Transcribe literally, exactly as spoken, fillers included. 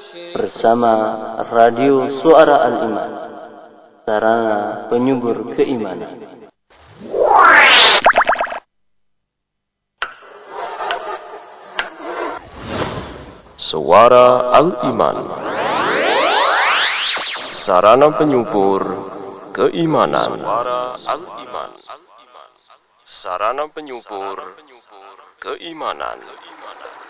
bersama Radio Suara Al-Iman, sarana penyubur keimanan. Suara Al-Iman, sarana penyubur keimanan. Suara Al-Iman, sarana penyubur keimanan.